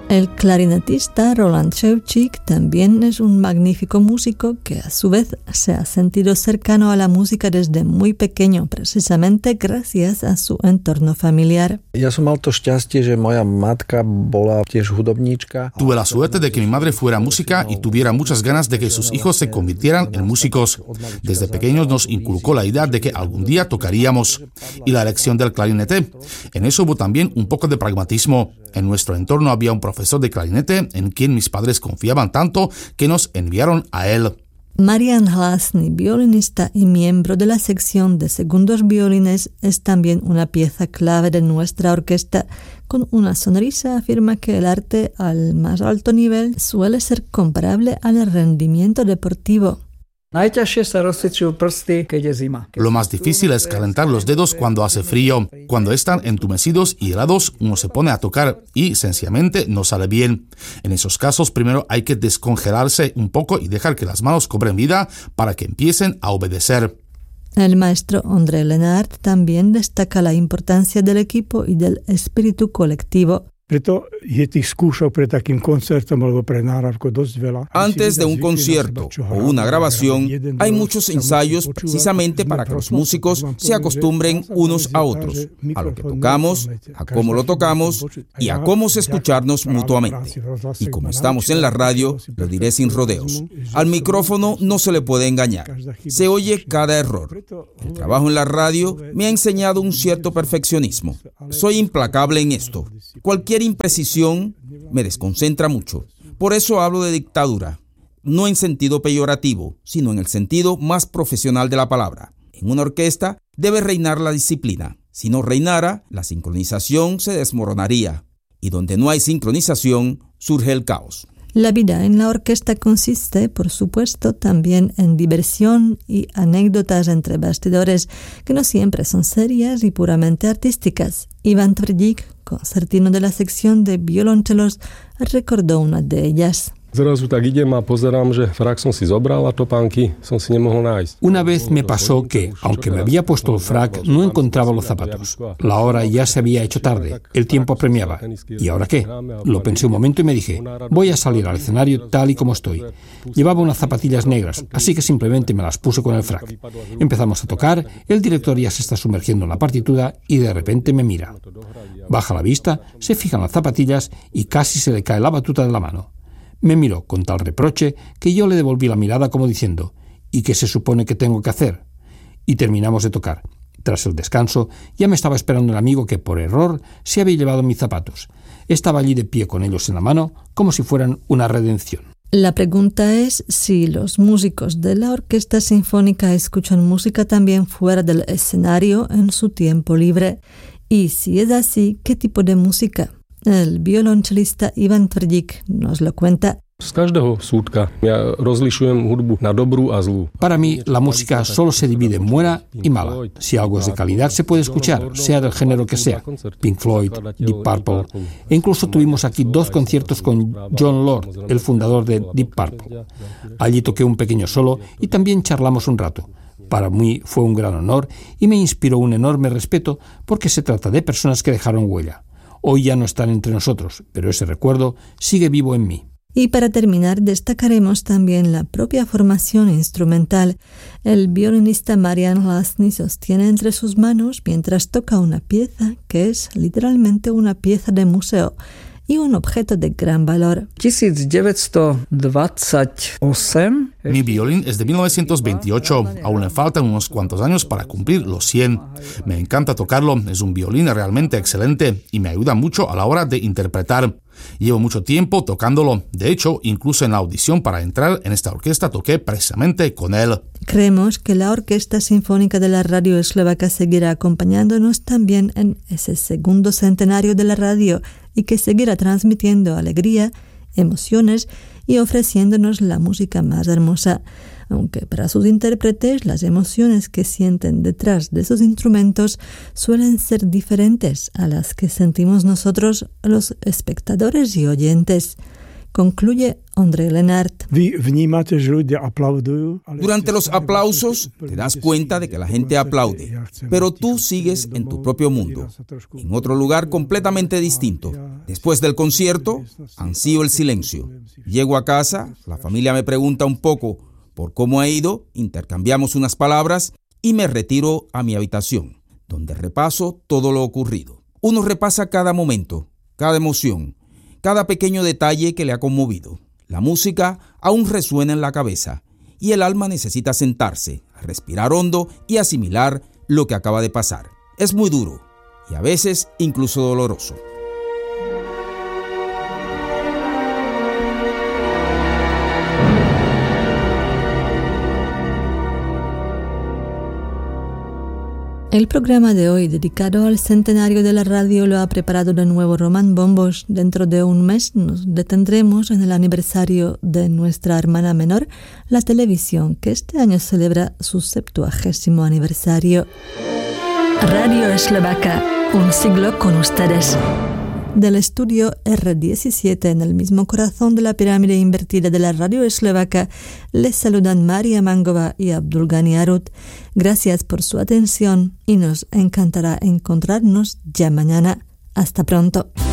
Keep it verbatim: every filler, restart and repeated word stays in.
El clarinetista Roland Ševčík también es un magnífico músico que a su vez se ha sentido cercano a la música desde muy pequeño, precisamente gracias a su entorno familiar. Ja som mal to šťastie, že moja matka bola tiež hudobníčka. Tuve la suerte de que mi madre fuera música y tuviera muchas ganas de que sus hijos se convirtieran en músicos. Desde pequeños nos inculcó la idea de que algún día tocaríamos. Y la elección del clarinete. En eso hubo también un poco de pragmatismo. En nuestro entorno había un profesor de clarinete en quien mis padres confiaban tanto que nos enviaron a él. Marian Hlasný, violinista y miembro de la sección de segundos violines, es también una pieza clave de nuestra orquesta. Con una sonrisa afirma que el arte al más alto nivel suele ser comparable al rendimiento deportivo. Lo más difícil es calentar los dedos cuando hace frío. Cuando están entumecidos y helados, uno se pone a tocar y sencillamente no sale bien. En esos casos, primero hay que descongelarse un poco y dejar que las manos cobren vida para que empiecen a obedecer. El maestro Ondřej Lenart también destaca la importancia del equipo y del espíritu colectivo. Antes de un concierto o una grabación, hay muchos ensayos precisamente para que los músicos se acostumbren unos a otros, a lo que tocamos, a cómo lo tocamos y a cómo escucharnos mutuamente. Y como estamos en la radio, lo diré sin rodeos. Al micrófono no se le puede engañar. Se oye cada error. El trabajo en la radio me ha enseñado un cierto perfeccionismo. Soy implacable en esto. Cualquier imprecisión me desconcentra mucho. Por eso hablo de dictadura, no en sentido peyorativo, sino en el sentido más profesional de la palabra. En una orquesta debe reinar la disciplina. Si no reinara, la sincronización se desmoronaría. Y donde no hay sincronización, surge el caos. La vida en la orquesta consiste, por supuesto, también en diversión y anécdotas entre bastidores que no siempre son serias y puramente artísticas. Ivan Tvrdík, concertino de la sección de violonchelos, recordó una de ellas. Zrazu tak idem a pozerám, že frak som si zobral a topánky som si nemohol nájsť. Una vez me pasó que, aunque me había puesto el frac, no encontraba los zapatos. La hora ya se había hecho tarde, el tiempo apremiaba. ¿Y ahora qué? Lo pensé un momento y me dije, voy a salir al escenario tal y como estoy. Llevaba unas zapatillas negras, así que simplemente me las puse con el frac. Empezamos a tocar, el director ya se está sumergiendo en la partitura y de repente me mira. Baja la vista, se fija en las zapatillas y casi se le cae la batuta de la mano. Me miró con tal reproche que yo le devolví la mirada como diciendo, ¿y qué se supone que tengo que hacer? Y terminamos de tocar. Tras el descanso, ya me estaba esperando el amigo que, por error, se había llevado mis zapatos. Estaba allí de pie con ellos en la mano, como si fueran una redención. La pregunta es si los músicos de la Orquesta Sinfónica escuchan música también fuera del escenario en su tiempo libre. Y si es así, ¿qué tipo de música? El violonchelista Ivan Tvrdík nos lo cuenta. Z každého súdka ja rozlišujem hudbu na dobrú a zlú. Para mí, la música solo se divide en buena y mala. Si algo es de calidad, se puede escuchar, sea del género que sea. Pink Floyd, Deep Purple. E incluso tuvimos aquí dos conciertos con Jon Lord, el fundador de Deep Purple. Allí toqué un pequeño solo y también charlamos un rato. Para mí fue un gran honor y me inspiró un enorme respeto porque se trata de personas que dejaron huella. Hoy ya no están entre nosotros, pero ese recuerdo sigue vivo en mí. Y para terminar, destacaremos también la propia formación instrumental. El violinista Marian Hlasný sostiene entre sus manos mientras toca una pieza que es literalmente una pieza de museo y un objeto de gran valor. Mi violín es de mil novecientos veintiocho, aún le faltan unos cuantos años para cumplir los cien. Me encanta tocarlo, es un violín realmente excelente y me ayuda mucho a la hora de interpretar. Llevo mucho tiempo tocándolo, de hecho, incluso en la audición para entrar en esta orquesta toqué precisamente con él. Creemos que la Orquesta Sinfónica de la Radio Eslovaca seguirá acompañándonos también en ese segundo centenario de la radio y que seguirá transmitiendo alegría, emociones y ofreciéndonos la música más hermosa. Aunque para sus intérpretes las emociones que sienten detrás de esos instrumentos suelen ser diferentes a las que sentimos nosotros los espectadores y oyentes. concluye André Lenart. Durante los aplausos te das cuenta de que la gente aplaude, pero tú sigues en tu propio mundo, en otro lugar completamente distinto. Después del concierto, ansío el silencio. Llego a casa, la familia me pregunta un poco por cómo ha ido, intercambiamos unas palabras y me retiro a mi habitación, donde repaso todo lo ocurrido. Uno repasa cada momento, cada emoción, cada pequeño detalle que le ha conmovido. La música aún resuena en la cabeza y el alma necesita sentarse, respirar hondo y asimilar lo que acaba de pasar. Es muy duro y a veces incluso doloroso. El programa de hoy, dedicado al centenario de la radio, lo ha preparado de nuevo Román Bombos. Dentro de un mes nos detendremos en el aniversario de nuestra hermana menor, la televisión, que este año celebra su septuagésimo aniversario. Radio Eslovaca, un siglo con ustedes. Del estudio erre diecisiete, en el mismo corazón de la pirámide invertida de la radio eslovaca, les saludan María Mangova y Abdulgani Arut. Gracias por su atención y nos encantará encontrarnos ya mañana. Hasta pronto.